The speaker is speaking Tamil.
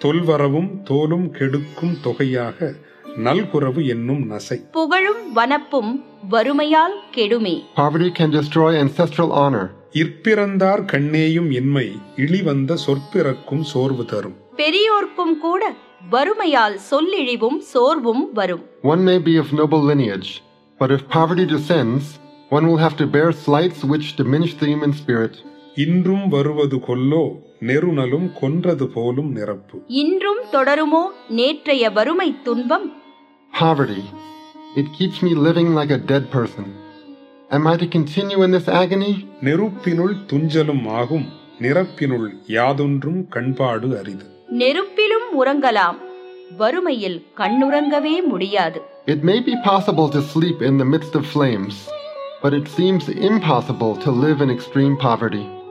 தொல்வரவும் தோலும் கெடுக்கும் தொகையாக நல்குரவு என்னும் நசை. புகழும் வனப்பும் வறுமையால் கெடுமே. Poverty can destroy ancestral honor. இற்பிறந்தார் கண்ணேயும் இன்மை இழிவந்த சொற்பிறக்கும் சோர்வு தரும். பெரியோர்க்கும் கூட வறுமையால் சொல்லிழிவும் சோர்வும் வரும். One may be of noble lineage, but if poverty descends, one will have to bear slights which diminish the human spirit. இன்றும் வருவது கொல்லோ நெருநலும் கொன்றது போலும் நிரப்பு. இன்றும் தொடருமோ நேற்றைய வறுமை துன்பம். Poverty, it keeps me living like a dead person. Am I to continue in this agony? நெருப்பினுள் துஞ்சலும் ஆகும் நிரப்பினுள் யாதொன்றும் கண்பாடு அரிது. நெருப்பிலும் உறங்கலாம், வறுமையில் கண்ணுறங்கவே முடியாது. It may be possible to sleep in the midst of flames, but it seems impossible to live in extreme poverty.